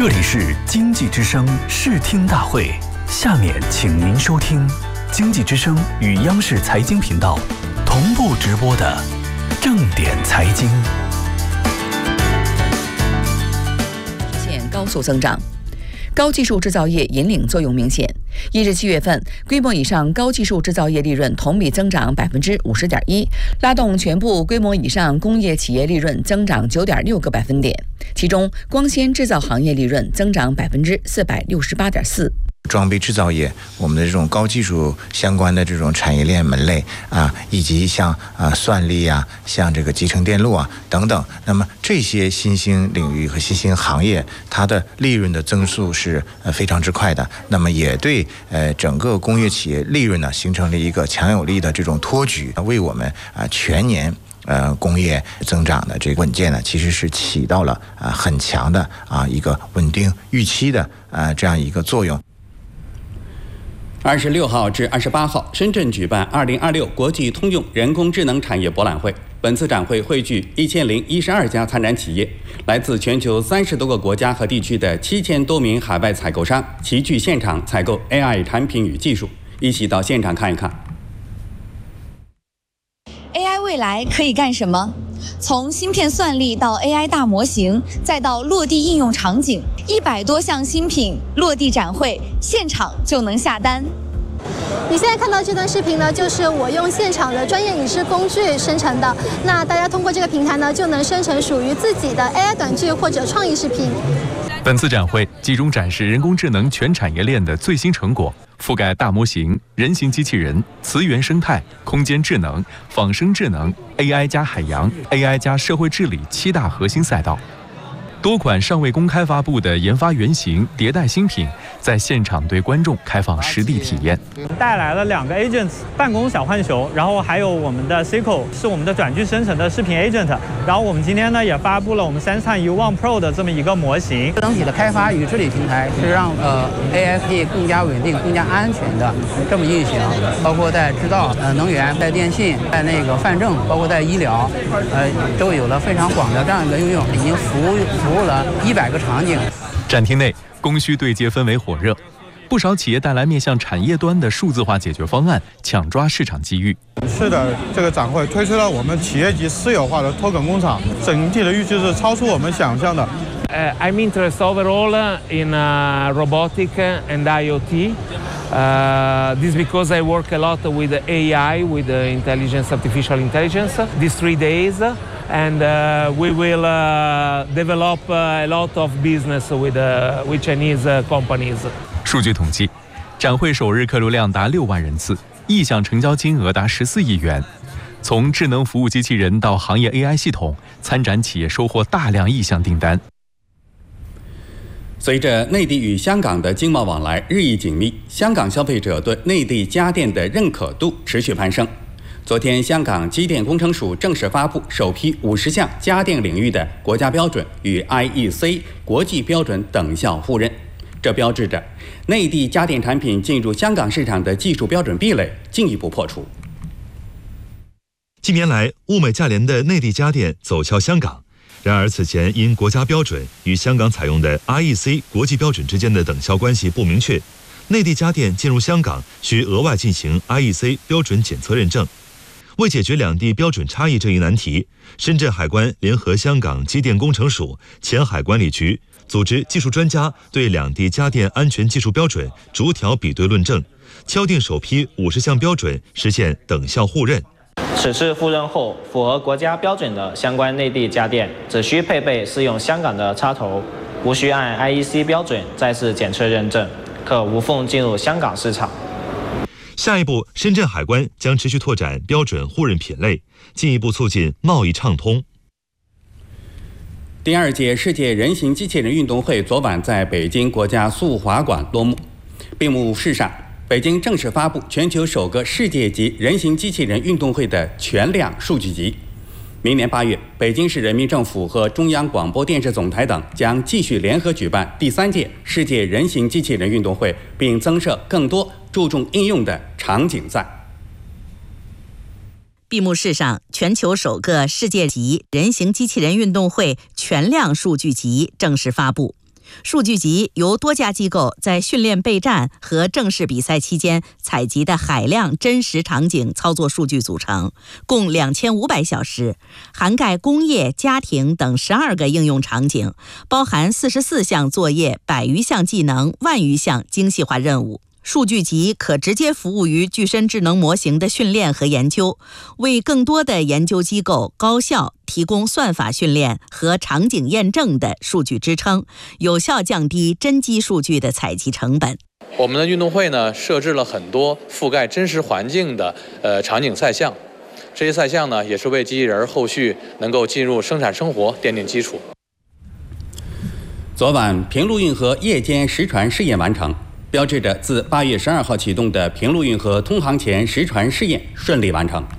这里是经济之声视听大会，下面请您收听经济之声与央视财经频道同步直播的正点财经。 现高速增长，高技术制造业引领作用明显。1至7月份，规模以上高技术制造业利润同比增长50.1%，拉动全部规模以上工业企业利润增长9.6个百分点。其中，光纤制造行业利润增长468.4%。 装备制造业，我们的这种高技术相关的这种产业链门类以及像算力像这个集成电路等等，那么这些新兴领域和新兴行业，它的利润的增速是非常之快的，那么也对整个工业企业利润呢形成了一个强有力的这种托举，为我们全年工业增长的这个稳健呢，其实是起到了很强的一个稳定预期的这样一个作用。 26号至28号，深圳举办2026国际通用人工智能产业博览会。本次展会汇聚1012家参展企业，来自全球30多个国家和地区的7000多名海外采购商齐聚现场采购 AI 产品与技术。一起到现场看一看。 AI 未来可以干什么？从芯片算力到 AI 大模型，再到落地应用场景，100多项新品落地展会，现场就能下单。 你现在看到这段视频呢，就是我用现场的专业影视工具生成的。那大家通过这个平台呢，就能生成属于自己的 AI 短剧或者创意视频。 本次展会集中展示人工智能全产业链的最新成果，覆盖大模型、人形机器人、磁源生态、空间智能、仿生智能、AI 加海洋、AI 加社会治理7大核心赛道。多款尚未公开发布的研发原型、迭代新品，在现场对观众开放实地体验。 带来了2个 agents 办公小浣熊，然后还有我们的 Seiko 是我们的短剧生成的视频 agent。然后我们今天呢也发布了我们Samsung U1 Pro 的这么一个模型。 整体的开发与治理平台是让AI 可以更加稳定、更加安全的这么运行，包括在制造、能源、在电信、在那个泛政，包括在医疗，都有了非常广的这样一个应用，已经服务了100个场景。 展厅内，供需对接氛围火热，不少企业带来面向产业端的数字化解决方案，抢抓市场机遇。 是的，这个展会推出了我们企业级私有化的脱梗工厂，整体的预期是超出我们想象的。 I'm interested overall in robotic and IoT. This is because I work a lot with AI, with artificial intelligence, these 3 days. And we will develop a lot of business with Chinese companies. 数据统计，展会首日客流量达6万人次，意向成交金额达14亿元。从智能服务机器人到行业 AI 系统，参展企业收获大量意向订单。 随着内地与香港的经贸往来日益紧密，香港消费者对内地家电的认可度持续攀升。昨天，香港机电工程署正式发布首批50项家电领域的国家标准与 IEC 国际标准等效互认，这标志着内地家电产品进入香港市场的技术标准壁垒进一步破除。 近年来，物美价廉的内地家电走俏香港。然而，此前因国家标准与香港采用的 IEC 国际标准之间的等效关系不明确，内地家电进入香港需额外进行 IEC 标准检测认证。为解决两地标准差异这一难题，深圳海关联合香港机电工程署、前海管理局组织技术专家对两地家电安全技术标准逐条比对论证，敲定首批50项标准，实现等效互认。 此次互认后，符合国家标准的相关内地家电只需配备适用香港的插头，无需按 IEC 标准再次检测认证，可无缝进入香港市场。 下一步，深圳海关将持续拓展标准互认品类，进一步促进贸易畅通。 第2届世界人形机器人运动会昨晚在北京国家速滑馆落幕。闭幕式上，北京正式发布全球首个世界级人形机器人运动会的全量数据集。明年8月，北京市人民政府和中央广播电视总台等将继续联合举办第3届世界人形机器人运动会，并增设更多注重应用的场景赛。 闭幕式上，全球首个世界级人形机器人运动会全量数据集正式发布。 数据集由多家机构在训练备战和正式比赛期间采集的海量真实场景操作数据组成，共2500小时，涵盖工业、家庭等12个应用场景，包含44项作业、100余项技能、1万余项精细化任务。数据集可直接服务于具身智能模型的训练和研究，为更多的研究机构、高校提供算法训练和场景验证的数据支撑，有效降低真机数据的采集成本。 我们的运动会呢，设置了很多覆盖真实环境的场景赛项，这些赛项呢，也是为机器人后续能够进入生产生活奠定基础。 昨晚，平陆运河夜间实船试验完成，标志着自8月12号启动的平陆运河通航前实船试验顺利完成。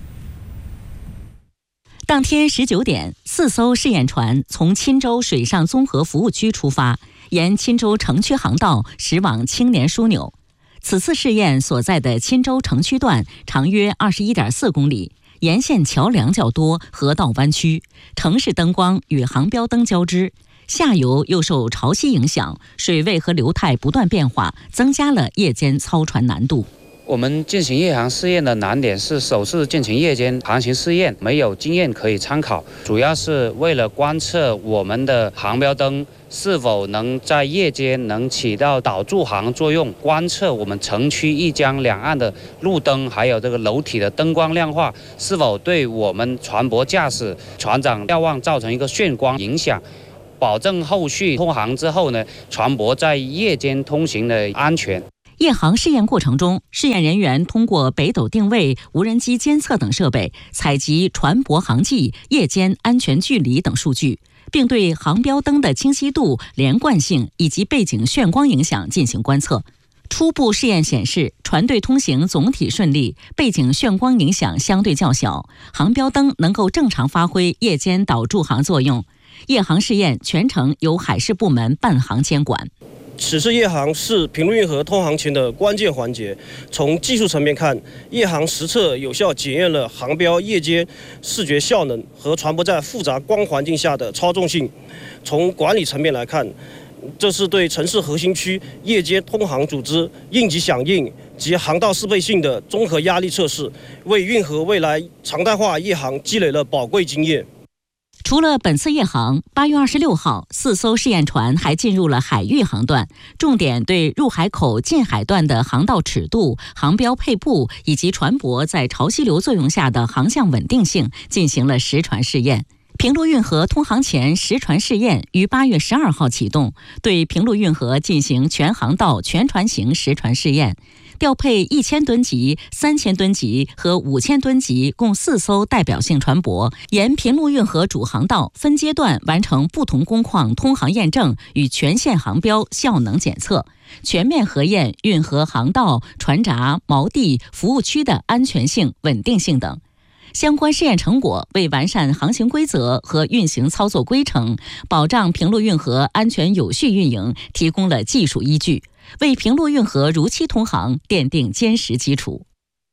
当天19点，4艘试验船从钦州水上综合服务区出发，沿钦州城区航道驶往青年枢纽。此次试验所在的钦州城区段长约21.4公里，沿线桥梁较多，河道弯曲，城市灯光与航标灯交织。下游又受潮汐影响，水位和流态不断变化，增加了夜间操船难度。 我们进行夜航试验的难点是首次进行夜间航行试验，没有经验可以参考，主要是为了观测我们的航标灯是否能在夜间能起到导助航作用，观测我们城区一江两岸的路灯还有这个楼体的灯光亮化是否对我们船舶驾驶船长瞭望造成一个眩光影响，保证后续通航之后呢，船舶在夜间通行的安全。 夜航试验过程中，试验人员通过北斗定位、无人机监测等设备采集船舶航迹、夜间安全距离等数据，并对航标灯的清晰度、连贯性以及背景眩光影响进行观测。初步试验显示，船队通行总体顺利，背景眩光影响相对较小，航标灯能够正常发挥夜间导助航作用。夜航试验全程由海事部门办航监管。 此次夜航是平陆运河通航前的关键环节。从技术层面看，夜航实测有效检验了航标夜间视觉效能和船舶在复杂光环境下的操纵性。从管理层面来看，这是对城市核心区夜间通航组织应急响应及航道适配性的综合压力测试，为运河未来常态化夜航积累了宝贵经验。 除了本次夜航，8月26号，4艘试验船还进入了海域航段，重点对入海口近海段的航道尺度、航标配布以及船舶在潮汐流作用下的航向稳定性进行了实船试验。平陆运河通航前实船试验于8月12号启动，对平陆运河进行全航道全船型实船试验。调配1000吨级、3000吨级和5000吨级共4艘代表性船舶，沿平陆运河主航道分阶段完成不同工况通航验证与全线航标效能检测，全面核验运河航道、船闸、锚地、服务区的安全性、稳定性等。相关试验成果为完善航行规则和运行操作规程，保障平陆运河安全有序运营提供了技术依据，为平陆运河如期通航奠定坚实基础。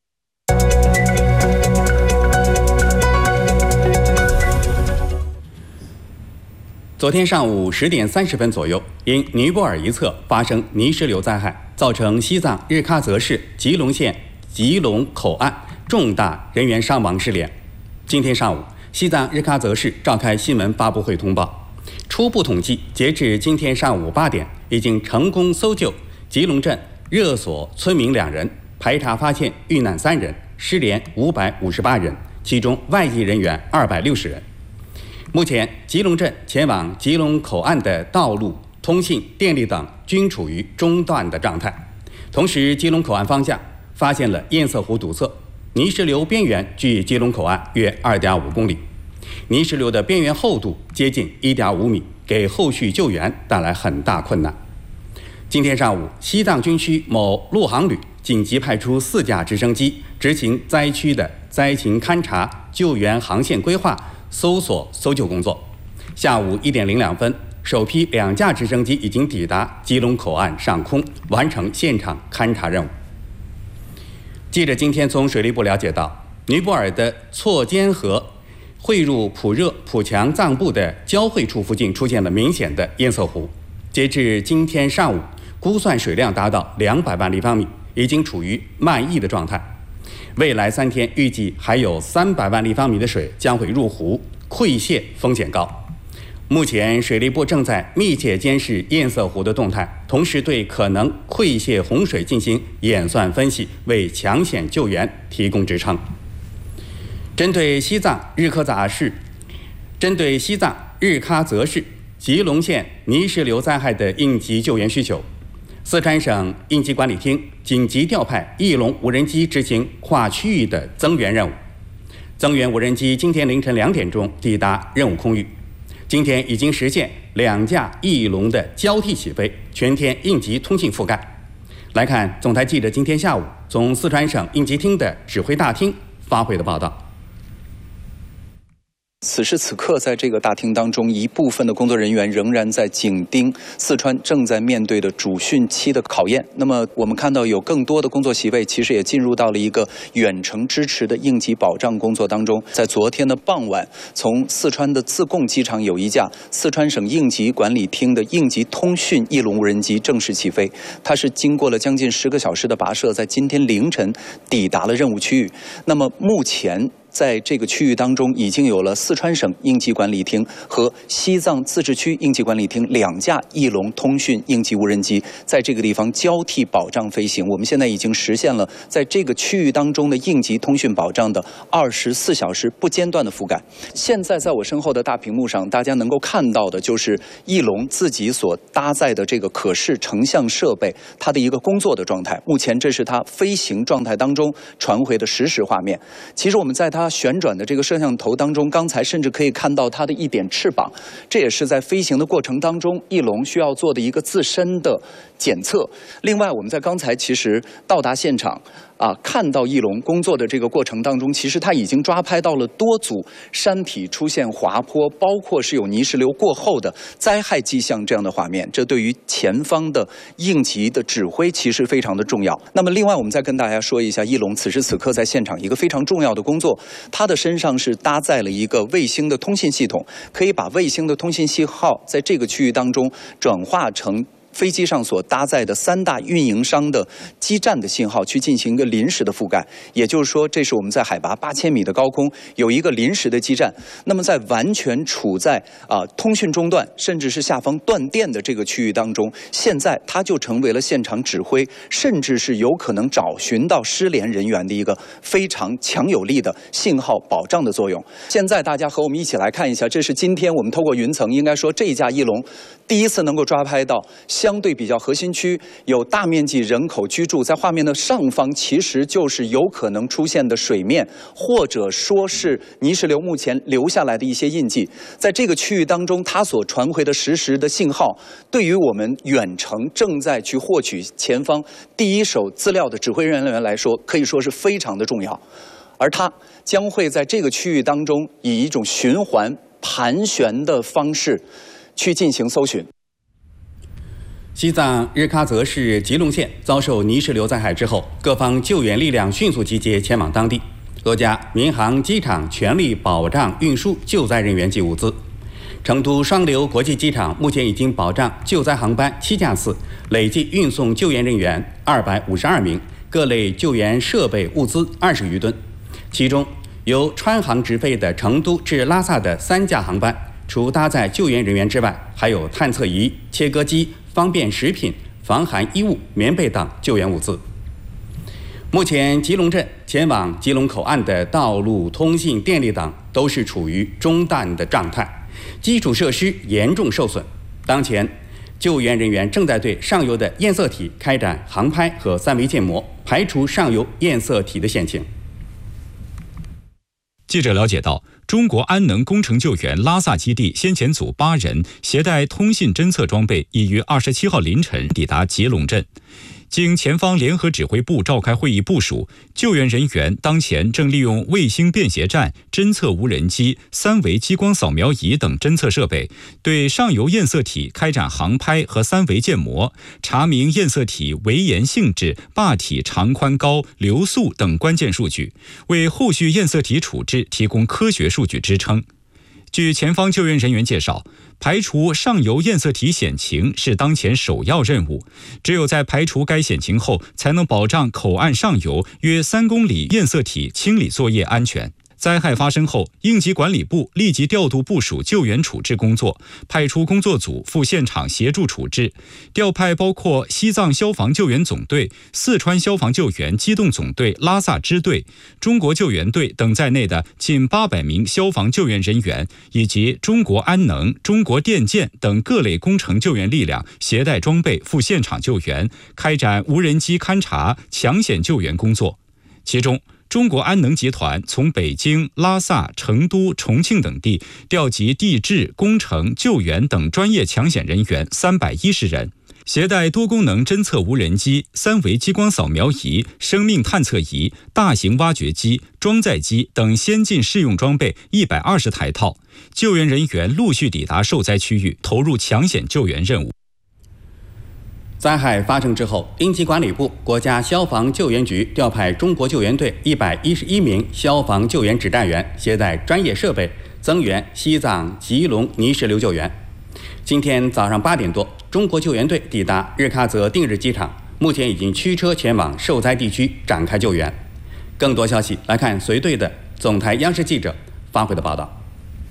昨天上午10点30分左右，因尼泊尔一侧发生泥石流灾害，造成西藏日喀则市吉隆县吉隆口岸重大人员伤亡失联。今天上午，西藏日喀则市召开新闻发布会通报，初步统计，截至今天上午8点，已经成功搜救吉隆镇热所村民2人，排查发现遇难3人，失联558人，其中外籍人员260人。目前，吉隆镇前往吉隆口岸的道路、通信、电力等均处于中断的状态。同时，吉隆口岸方向发现了堰塞湖堵塞，泥石流边缘距吉隆口岸约2.5公里，泥石流的边缘厚度接近1.5米，给后续救援带来很大困难。今天上午，西藏军区某陆航旅紧急派出4架直升机，执行灾区的灾情勘察、救援航线规划、搜索搜救工作。下午1点02分，首批2架直升机已经抵达吉隆口岸上空，完成现场勘察任务。记者今天从水利部了解到，尼泊尔的错坚河汇入普热、普强藏布的交汇处附近出现了明显的堰塞湖。 截至今天上午，估算水量达到200万立方米，已经处于满溢的状态。未来3天预计还有300万立方米的水将会入湖，溃泄风险高。目前水利部正在密切监视堰塞湖的动态，同时对可能溃泄洪水进行演算分析，为抢险救援提供支撑。针对西藏日喀则市吉隆县泥石流灾害的应急救援需求，四川省应急管理厅紧急调派翼龙无人机执行跨区域的增援任务。增援无人机今天凌晨2点钟抵达任务空域。今天已经实现2架翼龙的交替起飞，全天应急通信覆盖。来看总台记者今天下午从四川省应急厅的指挥大厅发回的报道。 此时此刻，在这个大厅当中，一部分的工作人员仍然在紧盯四川正在面对的主汛期的考验。那么，我们看到有更多的工作席位，其实也进入到了一个远程支持的应急保障工作当中。在昨天的傍晚，从四川的自贡机场有一架四川省应急管理厅的应急通讯翼龙无人机正式起飞。它是经过了将近10个小时的跋涉，在今天凌晨抵达了任务区域。那么目前，在这个区域当中，已经有了四川省应急管理厅和西藏自治区应急管理厅2架翼龙通讯应急无人机在这个地方交替保障飞行。我们现在已经实现了在这个区域当中的应急通讯保障的24小时不间断的覆盖。现在在我身后的大屏幕上，大家能够看到的就是翼龙自己所搭载的这个可视成像设备，它的一个工作的状态。目前这是它飞行状态当中传回的实时画面。其实我们在它旋转的这个摄像头当中，刚才甚至可以看到它的一点翅膀，这也是在飞行的过程当中翼龙需要做的一个自身的检测。另外，我们在刚才其实到达现场看到翼龙工作的这个过程当中，其实它已经抓拍到了多组山体出现滑坡，包括是有泥石流过后的灾害迹象这样的画面。这对于前方的应急的指挥其实非常的重要。那么另外，我们再跟大家说一下翼龙此时此刻在现场一个非常重要的工作，它的身上是搭载了一个卫星的通信系统，可以把卫星的通信信号在这个区域当中转化成飞机上所搭载的3大运营商的基站的信号，去进行一个临时的覆盖。也就是说，这是我们在海拔8000米的高空有一个临时的基站。那么在完全处在通讯中断，甚至是下方断电的这个区域当中，现在它就成为了现场指挥，甚至是有可能找寻到失联人员的一个非常强有力的信号保障的作用。现在大家和我们一起来看一下，这是今天我们透过云层，应该说这一架翼龙第一次能够抓拍到相对比较核心区有大面积人口居住，在画面的上方其实就是有可能出现的水面，或者说是泥石流目前留下来的一些印记。在这个区域当中，它所传回的实时的信号，对于我们远程正在去获取前方第一手资料的指挥人员来说，可以说是非常的重要。而它将会在这个区域当中以一种循环盘旋的方式去进行搜寻。 西藏日喀则市吉隆县遭受泥石流灾害之后，各方救援力量迅速集结前往当地，多家民航机场全力保障运输救灾人员及物资。成都双流国际机场目前已经保障救灾航班7架次，累计运送救援人员252名，各类救援设备物资20余吨。其中，由川航直飞的成都至拉萨的3架航班，除搭载救援人员之外，还有探测仪、切割机、方便食品、防寒衣物、棉被等救援物资。目前，吉隆镇前往吉隆口岸的道路、通信、电力等都是处于中断的状态，基础设施严重受损。当前，救援人员正在对上游的堰塞体开展航拍和3维建模，排除上游堰塞体的险情。 记者了解到，中国安能工程救援拉萨基地先遣组8人携带通信侦测装备，已于27号凌晨抵达吉隆镇。经前方联合指挥部召开会议部署，救援人员当前正利用卫星便携站、侦测无人机、3维激光扫描仪等侦测设备，对上游堰塞体开展航拍和3维建模，查明堰塞体围岩性质、坝体长宽高、流速等关键数据，为后续堰塞体处置提供科学数据支撑。 据前方救援人员介绍，排除上游堰塞体险情是当前首要任务，只有在排除该险情后，才能保障口岸上游约3公里堰塞体清理作业安全。灾害发生后，应急管理部立即调度部署救援处置工作，派出工作组赴现场协助处置，调派包括西藏消防救援总队、四川消防救援机动总队拉萨支队、中国救援队等在内的近800名消防救援人员，以及中国安能、中国电建等各类工程救援力量携带装备赴现场救援，开展无人机勘察、抢险救援工作。其中，中国安能集团从北京、拉萨、成都、重庆等地调集地质、工程、救援等专业抢险人员310人，携带多功能侦测无人机、3维激光扫描仪、生命探测仪、大型挖掘机、装载机等先进试用装备120台套。救援人员陆续抵达受灾区域，投入抢险救援任务。 灾害发生之后，应急管理部、国家消防救援局调派中国救援队111名消防救援指战员，携带专业设备增援西藏吉隆泥石流救援。今天早上8点多，中国救援队抵达日喀则定日机场，目前已经驱车前往受灾地区展开救援。更多消息来看随队的总台央视记者发回的报道。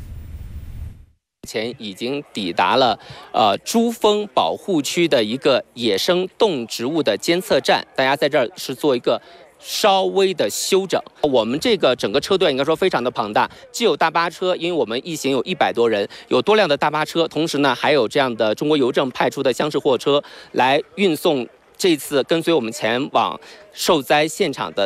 前已经抵达了珠峰保护区的一个野生动植物的监测站，大家在这儿是做一个稍微的休整。我们这个整个车队应该说非常的庞大，既有大巴车，因为我们一行有100多人，有多辆的大巴车，同时呢还有这样的中国邮政派出的厢式货车来运送这次跟随我们前往受灾现场的